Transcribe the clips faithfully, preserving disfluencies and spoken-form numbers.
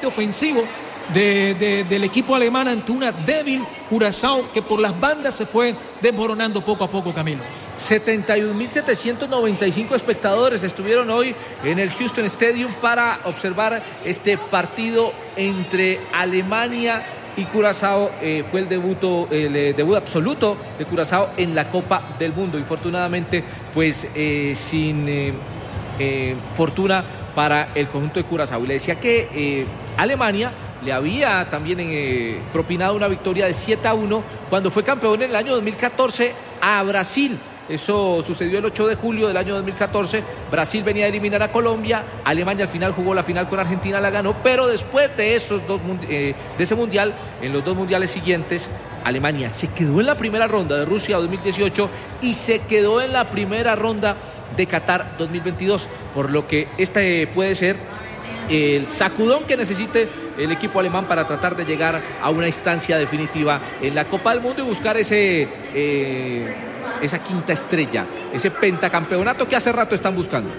ofensivo de, de, del equipo alemán ante una débil Curazao que por las bandas se fue desmoronando poco a poco, Camilo. setenta y un mil setecientos noventa y cinco espectadores estuvieron hoy en el Houston Stadium para observar este partido entre Alemania y Curazao. Eh, fue el debut, el eh, debut absoluto de Curazao en la Copa del Mundo. Infortunadamente, pues eh, sin eh, eh, fortuna para el conjunto de Curazao. Y le decía que eh, Alemania le había también eh, propinado una victoria de siete a uno cuando fue campeón en el año dos mil catorce a Brasil. Eso sucedió el ocho de julio del año dos mil catorce. Brasil venía a eliminar a Colombia. Alemania al final jugó la final con Argentina, la ganó. Pero después de esos dos eh, de ese mundial, en los dos mundiales siguientes, Alemania se quedó en la primera ronda de Rusia dos mil dieciocho y se quedó en la primera ronda de Qatar dos mil veintidós. Por lo que este puede ser el sacudón que necesite el equipo alemán para tratar de llegar a una instancia definitiva en la Copa del Mundo y buscar ese eh, esa quinta estrella, ese pentacampeonato que hace rato están buscando.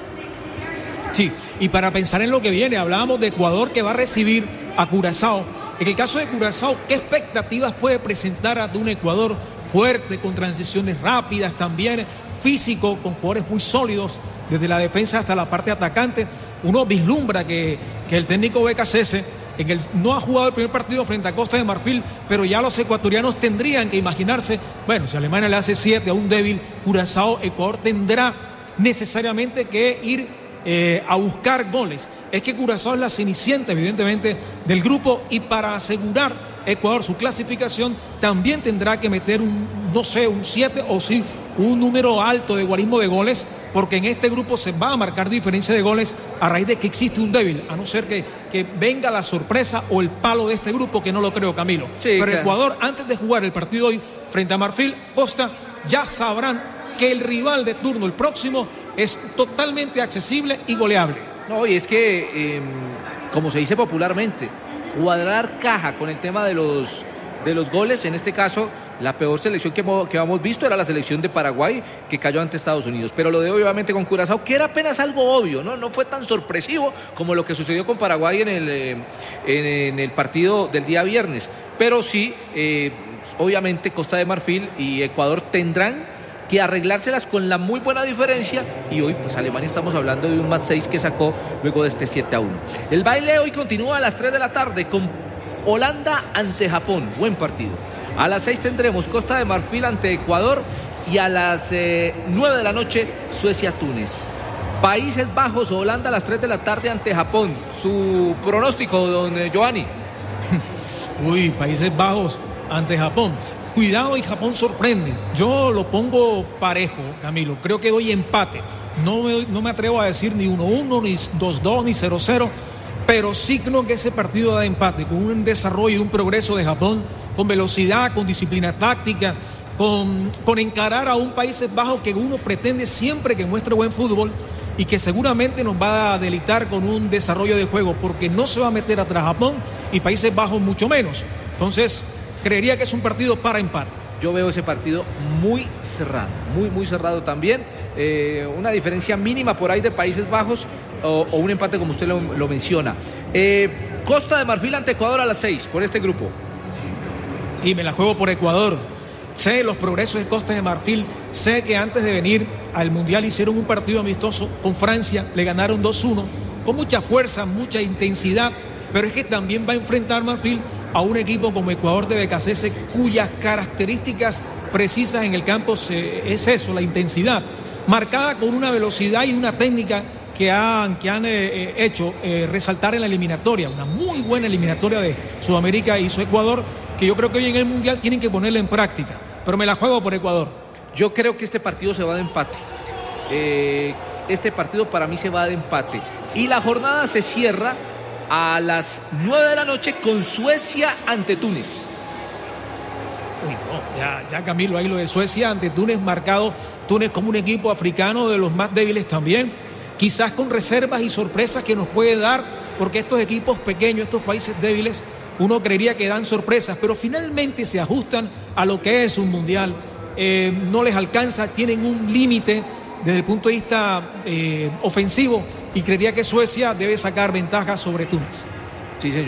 Sí, y para pensar en lo que viene, hablábamos de Ecuador que va a recibir a Curazao. En el caso de Curazao, ¿qué expectativas puede presentar ante un Ecuador fuerte, con transiciones rápidas, también físico, con jugadores muy sólidos, desde la defensa hasta la parte atacante? Uno vislumbra que, que el técnico B K C S en el, no ha jugado el primer partido frente a Costa de Marfil, pero ya los ecuatorianos tendrían que imaginarse, bueno, si Alemania le hace siete a un débil Curazao, Ecuador tendrá necesariamente que ir eh, a buscar goles. Es que Curazao es la cenicienta, evidentemente, del grupo, y para asegurar Ecuador su clasificación también tendrá que meter un, no sé, un siete o sí, un número alto de guarismo de goles, porque en este grupo se va a marcar diferencia de goles a raíz de que existe un débil, a no ser que, que venga la sorpresa o el palo de este grupo, que no lo creo, Camilo. Sí, pero claro. Ecuador, antes de jugar el partido hoy frente a Marfil, Costa, ya sabrán que el rival de turno, el próximo, es totalmente accesible y goleable. No, y es que, eh, como se dice popularmente, cuadrar caja con el tema de los, de los goles, en este caso la peor selección que hemos, que hemos visto era la selección de Paraguay, que cayó ante Estados Unidos. Pero lo de hoy, obviamente, con Curazao, que era apenas algo obvio, ¿no? No fue tan sorpresivo como lo que sucedió con Paraguay en el, eh, en, en el partido del día viernes. Pero sí, eh, obviamente, Costa de Marfil y Ecuador tendrán que arreglárselas con la muy buena diferencia, y hoy pues Alemania estamos hablando de un más seis que sacó luego de este siete a uno. El baile hoy continúa a las tres de la tarde con Holanda ante Japón, buen partido. A las seis tendremos Costa de Marfil ante Ecuador y a las eh, nueve de la noche Suecia-Túnez. Países Bajos o Holanda a las tres de la tarde ante Japón. Su pronóstico, don eh, Giovanni. Uy, Países Bajos ante Japón. Cuidado, y Japón sorprende. Yo lo pongo parejo, Camilo. Creo que doy empate. No me, no me atrevo a decir ni uno uno, ni dos dos, ni cero cero. Pero sí creo que ese partido da empate, con un desarrollo y un progreso de Japón, con velocidad, con disciplina táctica, con, con encarar a un Países Bajos que uno pretende siempre que muestre buen fútbol y que seguramente nos va a deleitar con un desarrollo de juego, porque no se va a meter atrás Japón y Países Bajos mucho menos. Entonces, creería que es un partido para empate. Yo veo ese partido muy cerrado, muy, muy cerrado también. Eh, una diferencia mínima por ahí de Países Bajos o, o un empate como usted lo, lo menciona. Eh, Costa de Marfil ante Ecuador a las seis por este grupo. Y me la juego por Ecuador. Sé los progresos de Costa de Marfil. Sé que antes de venir al Mundial hicieron un partido amistoso con Francia. Le ganaron dos uno con mucha fuerza, mucha intensidad. Pero es que también va a enfrentar Marfil a un equipo como Ecuador de B K C S, cuyas características precisas en el campo se, es eso, la intensidad, marcada con una velocidad y una técnica que han, que han eh, hecho eh, resaltar en la eliminatoria, una muy buena eliminatoria de Sudamérica hizo Ecuador, que yo creo que hoy en el Mundial tienen que ponerla en práctica, pero me la juego por Ecuador. Yo creo que este partido se va de empate, eh, este partido para mí se va de empate, y la jornada se cierra a las nueve de la noche con Suecia ante Túnez. Uy, no, ya, ya Camilo, ahí lo de Suecia ante Túnez marcado, Túnez como un equipo africano de los más débiles también, quizás con reservas y sorpresas que nos puede dar, porque estos equipos pequeños, estos países débiles, uno creería que dan sorpresas, pero finalmente se ajustan a lo que es un mundial, eh, no les alcanza, tienen un límite desde el punto de vista eh, ofensivo, y creería que Suecia debe sacar ventaja sobre Túnez. Sí, señor.